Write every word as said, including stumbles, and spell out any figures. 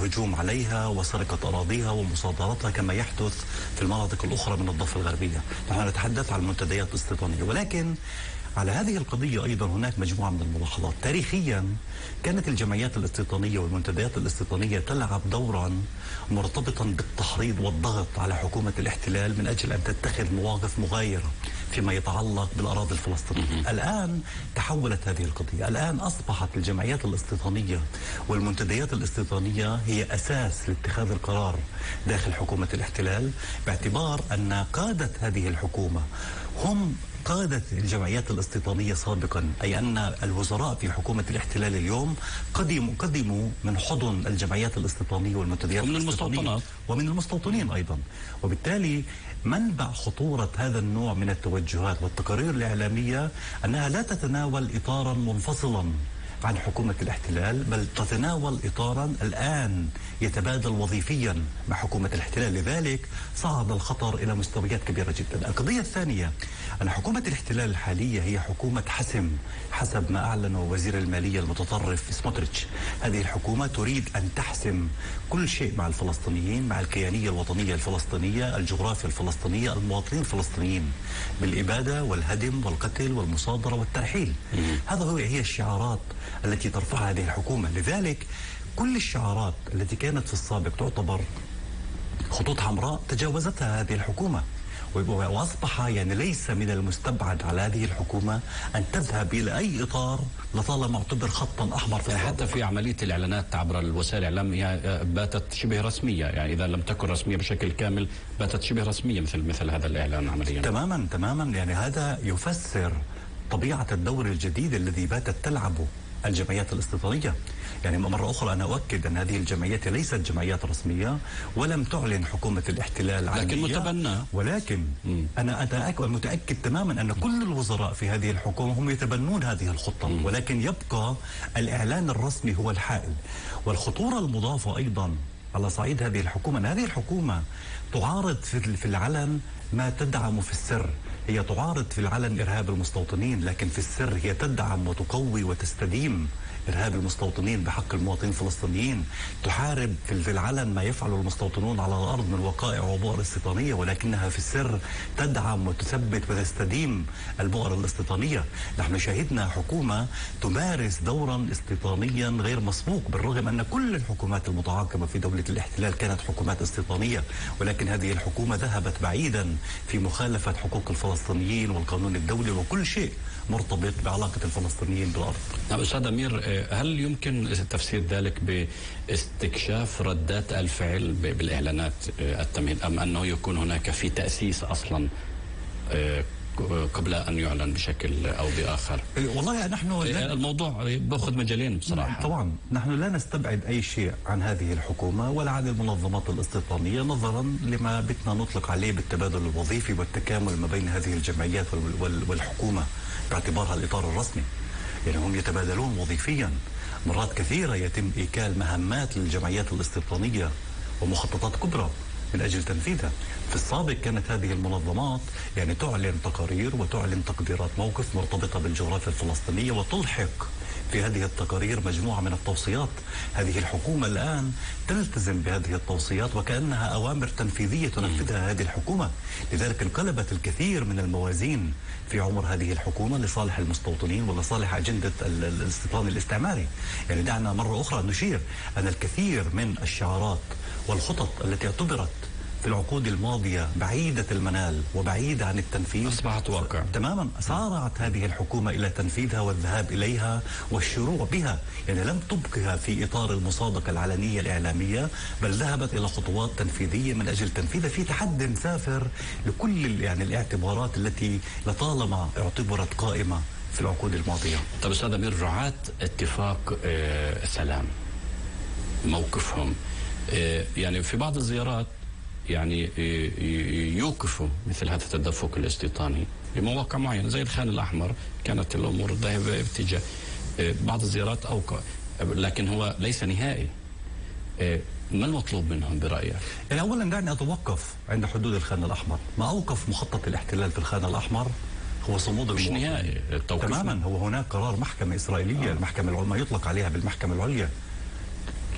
الهجوم عليها وسرقة أراضيها ومصادرتها كما يحدث في المناطق الأخرى من الضفة الغربية. نحن نتحدث عن المنتديات الاستيطانية، ولكن على هذه القضية أيضا هناك مجموعة من الملاحظات. تاريخيا كانت الجمعيات الاستيطانية والمنتديات الاستيطانية تلعب دورا مرتبطا بالتحريض والضغط على حكومة الاحتلال من أجل أن تتخذ مواقف مغايرة فيما يتعلق بالأراضي الفلسطينية. الآن تحولت هذه القضية، الآن أصبحت الجمعيات الاستيطانية والمنتديات الاستيطانية هي أساس لاتخاذ القرار داخل حكومة الاحتلال، باعتبار أن قادة هذه الحكومة هم قادة الجمعيات الاستيطانية سابقا، أي أن الوزراء في حكومة الاحتلال اليوم قدموا قدموا من حضن الجمعيات الاستيطانية والمنتديات ومن الاستيطانية المستوطنات ومن المستوطنين أيضا. وبالتالي منبع خطورة هذا النوع من التوجهات والتقارير الإعلامية أنها لا تتناول إطارا منفصلا عن حكومة الاحتلال، بل تتناول إطارا الآن يتبادل وظيفيا مع حكومة الاحتلال. لذلك صعد الخطر إلى مستويات كبيرة جدا. القضية الثانية أن حكومة الاحتلال الحالية هي حكومة حسم حسب ما أعلن وزير المالية المتطرف سموتريتش. هذه الحكومة تريد أن تحسم كل شيء مع الفلسطينيين، مع الكيانية الوطنية الفلسطينية، الجغرافيا الفلسطينية، المواطنين الفلسطينيين، بالإبادة والهدم والقتل والمصادرة والترحيل. هذا هو هي الشعارات التي ترفعها هذه الحكومة. لذلك كل الشعارات التي كانت في السابق تعتبر خطوط حمراء تجاوزتها هذه الحكومة، وأصبح يعني ليس من المستبعد على هذه الحكومة أن تذهب إلى أي إطار لطالما اعتبر خطا أحمر في السابق. حتى في عملية الإعلانات عبر الوسائل الإعلام هي باتت شبه رسمية، يعني إذا لم تكن رسمية بشكل كامل باتت شبه رسمية مثل مثل هذا الإعلان عمليا. تماما تماما، يعني هذا يفسر طبيعة الدور الجديد الذي باتت تلعبه الجمعيات الاستيطانية. يعني مرة أخرى أنا أؤكد أن هذه الجمعيات ليست جمعيات رسمية ولم تعلن حكومة الاحتلال عنها، لكن متبنى. ولكن م. أنا أتأكد متأكد تماما أن كل الوزراء في هذه الحكومة هم يتبنون هذه الخطة، م. ولكن يبقى الإعلان الرسمي هو الحائل. والخطورة المضافة أيضا على صعيد هذه الحكومة أن هذه الحكومة تعارض في العلن ما تدعم في السر. هي تعارض في العلن إرهاب المستوطنين، لكن في السر هي تدعم وتقوي وتستديم إرهاب المستوطنين بحق المواطنين الفلسطينيين. تحارب في العلن ما يفعله المستوطنون على الأرض من وقائع وبؤر استيطانية، ولكنها في السر تدعم وتثبت وتستديم البؤر الاستيطانية. نحن شهدنا حكومة تمارس دورا استيطانيا غير مسبوق، بالرغم أن كل الحكومات المتعاقبة في دولة الاحتلال كانت حكومات استيطانية، ولكن هذه الحكومة ذهبت بعيدا في مخالفة حقوق الفلسطينيين والقانون الدولي وكل شيء مرتبط بعلاقة الفلسطينيين بالأرض. نعم أستاذ أمير، هل يمكن تفسير ذلك باستكشاف ردات الفعل بالإعلانات التمهيد، أم أنه يكون هناك في تأسيس أصلا قبل أن يعلن بشكل أو بآخر؟ والله نحن الموضوع بأخذ مجالين بصراحة. طبعا نحن لا نستبعد أي شيء عن هذه الحكومة ولا عن المنظمات الاستيطانية، نظرا لما بدنا نطلق عليه بالتبادل الوظيفي والتكامل ما بين هذه الجمعيات والحكومة باعتبارها الإطار الرسمي. يعني هم يتبادلون وظيفيا، مرات كثيرة يتم إيكال مهمات للجمعيات الاستيطانية ومخططات كبرى من أجل تنفيذها. في السابق كانت هذه المنظمات يعني تعلن تقارير وتعلن تقديرات موقف مرتبطة بالجغرافيا الفلسطينية وتلحق في هذه التقارير مجموعة من التوصيات. هذه الحكومة الآن تلتزم بهذه التوصيات وكأنها أوامر تنفيذية تنفذها هذه الحكومة. لذلك انقلبت الكثير من الموازين في عمر هذه الحكومة لصالح المستوطنين ولصالح أجندة الاستيطان الاستعماري. يعني دعنا مرة أخرى نشير أن الكثير من الشعارات والخطط التي اعتبرت في العقود الماضية بعيدة المنال وبعيدة عن التنفيذ أصبحت واقع. تماما سارعت هذه الحكومة إلى تنفيذها والذهاب إليها والشروع بها. يعني لم تبقها في إطار المصادقة العلنية الإعلامية، بل ذهبت إلى خطوات تنفيذية من أجل تنفيذها في تحد سافر لكل يعني الاعتبارات التي لطالما اعتبرت قائمة في العقود الماضية. طب أستاذ أمير، رعاة اتفاق آه سلام موقفهم آه يعني في بعض الزيارات يعني يوقفوا مثل هذا التدفق الاستيطاني بمواقع معينة زي الخان الأحمر. كانت الأمور ذاهبة باتجاه بعض الزيارات أو لكن هو ليس نهائي. ما المطلوب منهم برأيك؟ يعني أولا دعني أتوقف عند حدود الخان الأحمر. ما أوقف مخطط الاحتلال في الخان الأحمر هو صمود مش نهائي التوقيف. تماما، هو هناك قرار محكمة إسرائيلية، آه. المحكمة العليا، ما يطلق عليها بالمحكمة العليا،